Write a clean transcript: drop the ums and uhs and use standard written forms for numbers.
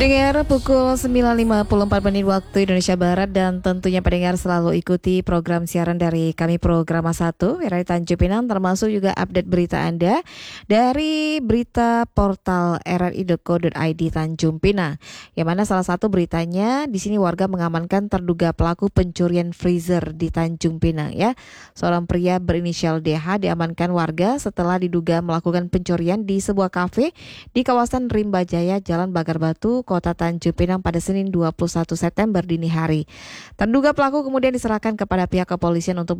Pendengar, pukul 9.54 waktu Indonesia Barat, dan tentunya pendengar selalu ikuti program siaran dari kami Programa 1 RRI Tanjung Pinang, termasuk juga update berita Anda dari berita portal rri.co.id Tanjung Pinang. Yang mana salah satu beritanya di sini warga mengamankan terduga pelaku pencurian freezer di Tanjung Pinang ya. Seorang pria berinisial DH diamankan warga setelah diduga melakukan pencurian di sebuah kafe di kawasan Rimba Jaya, Jalan Bagar Batu, Kota Tanjung Pinang pada Senin 21 September dini hari. Terduga pelaku kemudian diserahkan kepada pihak kepolisian untuk